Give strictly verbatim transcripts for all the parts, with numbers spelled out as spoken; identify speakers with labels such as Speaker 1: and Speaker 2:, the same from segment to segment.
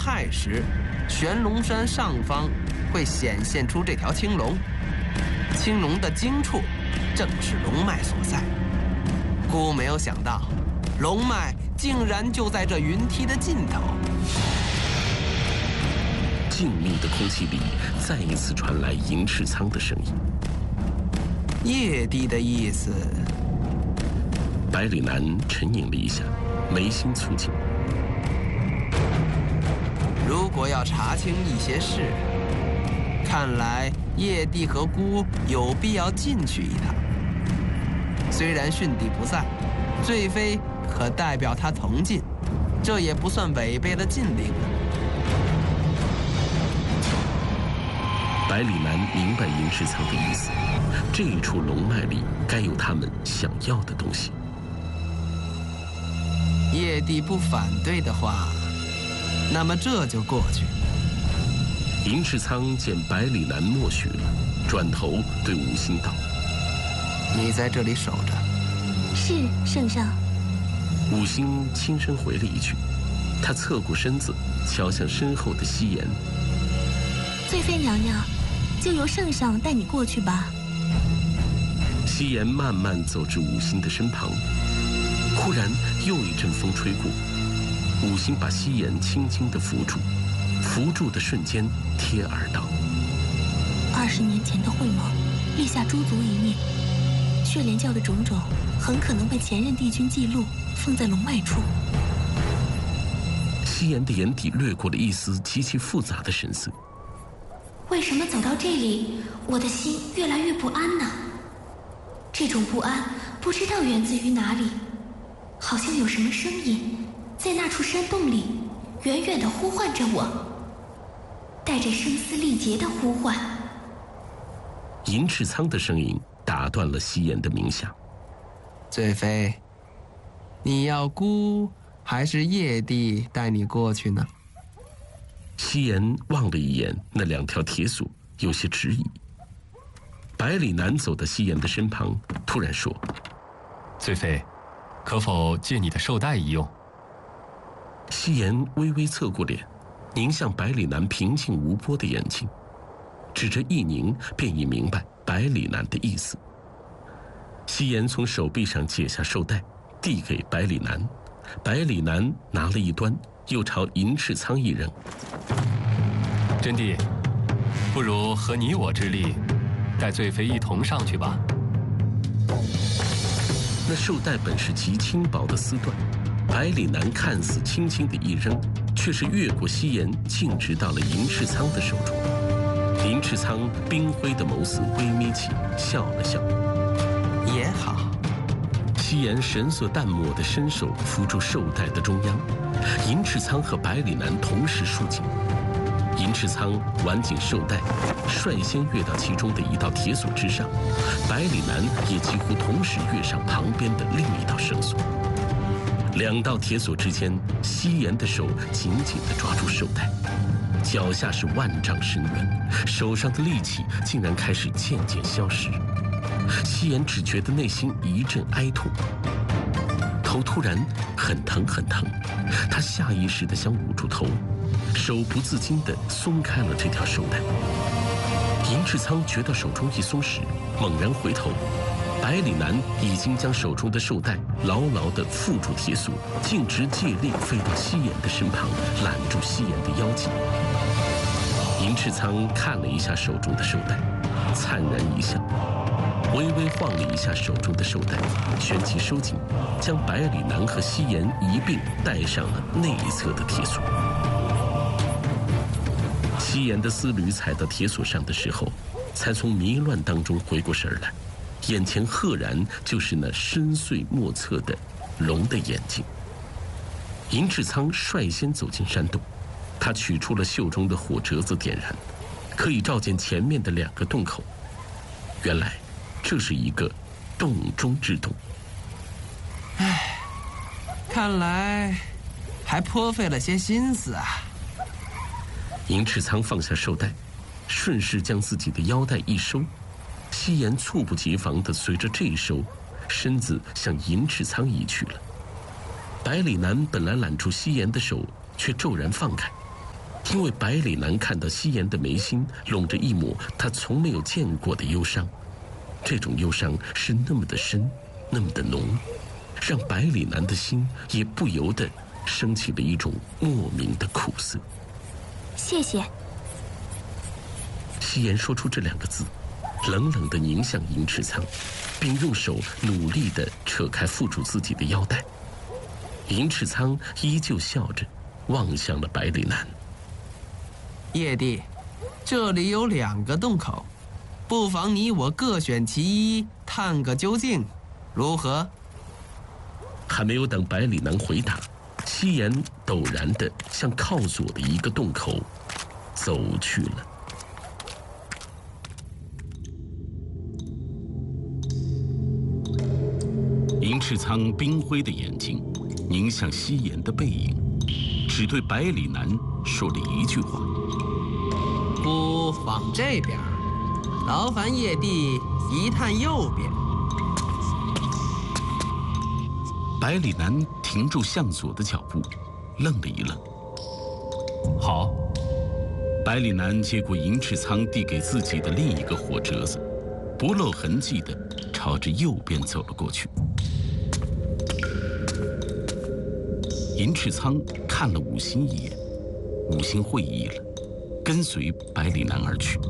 Speaker 1: 亥时，玄龙山上方会显现出这条青龙，青龙的经处正是龙脉所在。姑没有想到，龙脉竟然就在这云梯的尽头。
Speaker 2: 静谧的空气里再一次传来银翅苍的声音。
Speaker 1: 叶帝的意思。
Speaker 2: 百里南沉吟了一下，眉心蹙紧。
Speaker 1: 如果要查清一些事，看来叶帝和姑有必要进去一趟。虽然训帝不在，罪妃可代表他同进，这也不算违背了禁令。
Speaker 2: 百里南明白银翅苍的意思，这一处龙脉里该有他们想要的东西。
Speaker 1: 叶帝不反对的话，那么这就过去。
Speaker 2: 银翅苍见百里南默许了，转头对吴心道：“
Speaker 1: 你在这里守着。”
Speaker 3: 是，圣上。
Speaker 2: 吴心轻声回了一句，他侧过身子，瞧向身后的夕颜。
Speaker 3: 罪妃娘娘，就由圣上带你过去吧。
Speaker 2: 夕颜慢慢走至吴心的身旁，忽然又一阵风吹过，吴心把夕颜轻轻地扶住，扶住的瞬间，贴耳道：“
Speaker 3: 二十年前的会盟，立下诸族一命，血莲教的种种，很可能被前任帝君记录，封在龙脉处。”
Speaker 2: 夕颜的眼底掠过了一丝极其复杂的神色。
Speaker 4: 为什么走到这里，我的心越来越不安呢？这种不安不知道源自于哪里，好像有什么声音在那处山洞里远远地呼唤着我，带着声嘶力竭的呼唤。
Speaker 2: 银翅苍的声音打断了夕颜的冥想。
Speaker 1: 罪妃，你要姑还是叶帝带你过去呢？
Speaker 2: 夕颜望了一眼那两条铁索，有些迟疑。百里南走到夕颜的身旁，突然说：“
Speaker 5: 罪妃，可否借你的绶带一用？”
Speaker 2: 夕颜微微侧过脸，凝向百里南平静无波的眼睛，只这一凝，便已明白百里南的意思。夕颜从手臂上解下绶带，递给百里南，百里南拿了一端，又朝银翅苍一扔。
Speaker 5: 真帝，不如合你我之力，带罪妃一同上去吧。
Speaker 2: 那绶带本是极轻薄的丝缎，百里南看似轻轻的一扔，却是越过夕颜，径直到了银翅苍的手中。银翅苍冰灰的眸丝微眯起，笑了笑。
Speaker 1: 也好。
Speaker 2: 夕颜神色淡漠地伸手扶住绶带的中央，银翅苍和百里南同时束紧。银翅苍挽紧绶带，率先跃到其中的一道铁索之上，百里南也几乎同时跃上旁边的另一道绳索。两道铁索之间，夕颜的手紧紧地抓住绶带，脚下是万丈深渊，手上的力气竟然开始渐渐消失。夕颜只觉得内心一阵哀痛，头突然很疼很疼，他下意识地想捂住头，手不自禁地松开了这条绶带。银翅苍觉到手中一松时，猛然回头，百里南已经将手中的绶带牢牢地缚住铁索，径直借力飞到夕颜的身旁，揽住夕颜的腰际。银翅苍看了一下手中的绶带，灿然一笑，微微晃了一下手中的绶带，旋即收紧，将百里南和夕颜一并带上了那一侧的铁索。夕颜的丝缕踩到铁索上的时候，才从迷乱当中回过神来，眼前赫然就是那深邃莫测的龙的眼睛。银翅苍率先走进山洞，他取出了袖中的火折子点燃，可以照见前面的两个洞口。原来这是一个洞中之洞。
Speaker 1: 唉，看来还颇费了些心思啊。
Speaker 2: 银翅苍放下绶带，顺势将自己的腰带一收，夕颜猝不及防地随着这一收，身子向银翅苍移去了。百里南本来揽住夕颜的手，却骤然放开， 因为百里南看到夕颜的眉心笼着一抹他从没有见过的忧伤，这种忧伤是那么的深，那么的浓，让百里南的心也不由得升起了一种莫名的苦涩。
Speaker 3: 谢谢。
Speaker 2: 夕颜说出这两个字，冷冷地凝向银翅苍，并用手努力地扯开缚住自己的腰带。银翅苍依旧笑着望向了百里南。
Speaker 1: 叶帝，这里有两个洞口，不妨你我各选其一，探个究竟，如何？
Speaker 2: 还没有等百里南回答，夕颜陡然地向靠左的一个洞口走去了。银翅苍冰灰的眼睛凝向夕颜的背影，只对百里南说了一句话：“
Speaker 1: 不往这边，劳烦叶帝一探右边。”
Speaker 2: 百里南停住向左的脚步，愣了一愣。
Speaker 5: 好。
Speaker 2: 百里南接过银翅苍递给自己的另一个火折子，不露痕迹地朝着右边走了过去。银翅苍看了五星一眼，五星会意了，跟随百里南而去。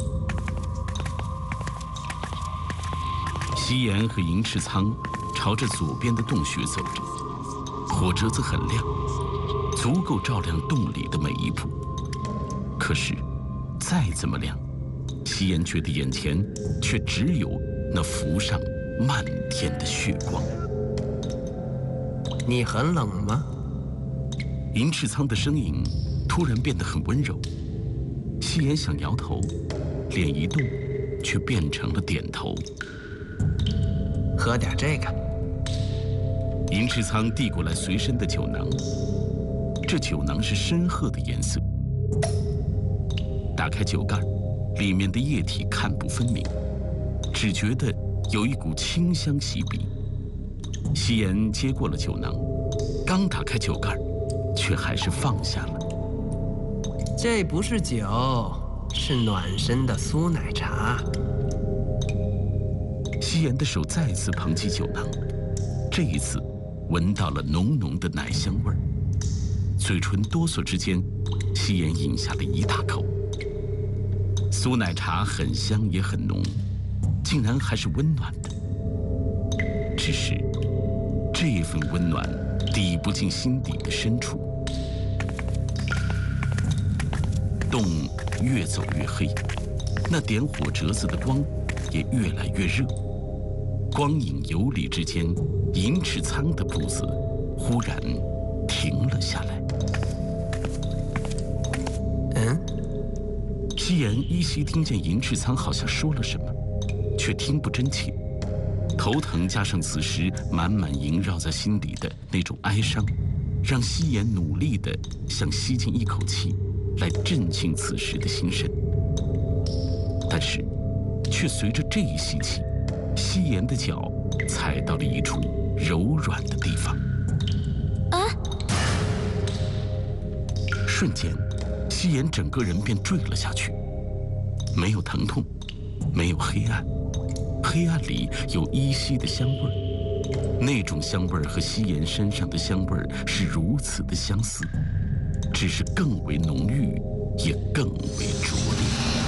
Speaker 2: 夕颜和银翅苍朝着左边的洞穴走着，火折子很亮，足够照亮洞里的每一步。可是，再怎么亮，夕颜觉得眼前却只有那浮上漫天的血光。
Speaker 1: 你很冷吗？
Speaker 2: 银翅苍的声音突然变得很温柔。夕颜想摇头，脸一动，却变成了点头。
Speaker 1: 喝点这个。
Speaker 2: 银翅苍递过来随身的酒囊，这酒囊是深褐的颜色。打开酒盖，里面的液体看不分明，只觉得有一股清香袭鼻。夕颜接过了酒囊，刚打开酒盖，却还是放下了。
Speaker 1: 这不是酒，是暖身的酥奶茶。
Speaker 2: 夕颜的手再次捧起酒囊，这一次闻到了浓浓的奶香味儿，嘴唇哆嗦之间，夕颜饮下了一大口。酥奶茶很香也很浓，竟然还是温暖的。只是这份温暖抵不进心底的深处。洞越走越黑，那点火折子的光也越来越热。光影游离之间，银翅苍的步子忽然停了下来。
Speaker 1: 嗯？
Speaker 2: 夕颜依稀听见银翅苍好像说了什么，却听不真切。头疼加上此时满满萦绕在心里的那种哀伤，让夕颜努力地想吸进一口气，来镇静此时的心神。但是，却随着这一吸气，夕颜的脚踩到了一处柔软的地方。
Speaker 3: 啊！
Speaker 2: 瞬间，夕颜整个人便坠了下去。没有疼痛，没有黑暗，黑暗里有依稀的香味儿。那种香味儿和夕颜身上的香味儿是如此的相似，只是更为浓郁，也更为拙劣。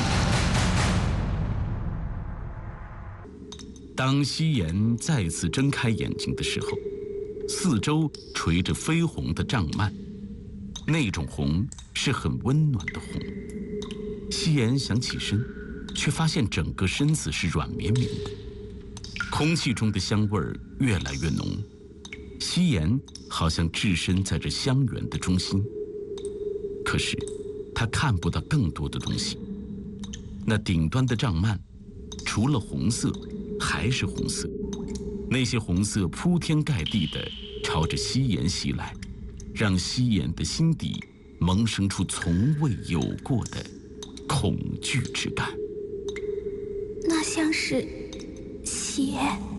Speaker 2: 当夕颜再次睁开眼睛的时候，四周垂着绯红的帐幔，那种红是很温暖的红。夕颜想起身，却发现整个身子是软绵绵的，空气中的香味儿越来越浓。夕颜好像置身在这香园的中心，可是他看不到更多的东西。那顶端的帐幔，除了红色，还是红色。那些红色铺天盖地地朝着夕颜袭来，让夕颜的心底萌生出从未有过的恐惧之感。
Speaker 3: 那像是血。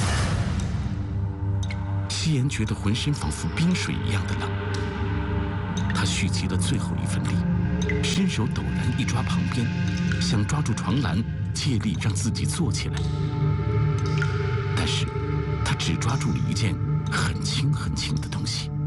Speaker 2: 夕颜觉得浑身仿佛冰水一样的冷，他蓄积了最后一份力，
Speaker 6: 伸手陡然一抓旁边，想抓住床栏，借力让自己坐起来。但是，他只抓住了一件很轻很轻的东西，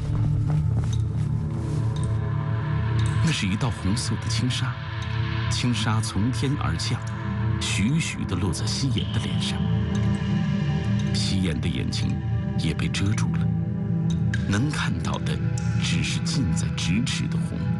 Speaker 6: 那是一道红色的轻纱，轻纱从天而降，徐徐地落在西颜的脸上。西颜的眼睛也被遮住了，能看到的只是近在咫尺的红。